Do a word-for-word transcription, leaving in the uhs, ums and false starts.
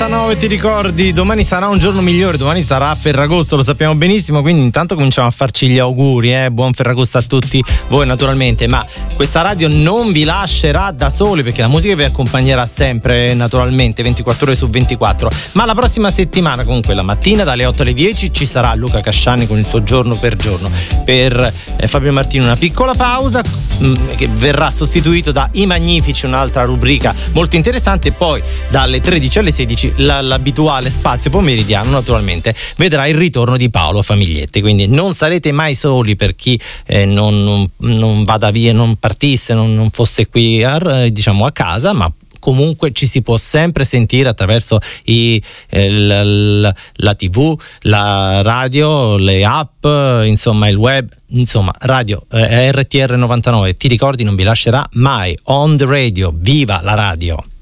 novantanove, ti ricordi? Domani sarà un giorno migliore, domani sarà Ferragosto, lo sappiamo benissimo, quindi intanto cominciamo a farci gli auguri, eh? Buon Ferragosto a tutti voi naturalmente, ma questa radio non vi lascerà da soli perché la musica vi accompagnerà sempre naturalmente ventiquattro ore su ventiquattro, ma la prossima settimana comunque la mattina dalle otto alle dieci ci sarà Luca Casciani con il suo Giorno per Giorno. Per eh, Fabio Martini una piccola pausa mh, che verrà sostituito da I Magnifici, un'altra rubrica molto interessante, poi dalle tredici alle sedici la, l'abituale spazio pomeridiano naturalmente vedrà il ritorno di Paolo Famiglietti, quindi non sarete mai soli per chi eh, non, non, non vada via, non partisse, non, non fosse qui a, diciamo a casa, ma comunque ci si può sempre sentire attraverso i, eh, la, la, la tivù, la radio, le app, insomma il web, insomma radio eh, R T R novantanove, ti ricordi, non vi lascerà mai. On the radio, viva la radio!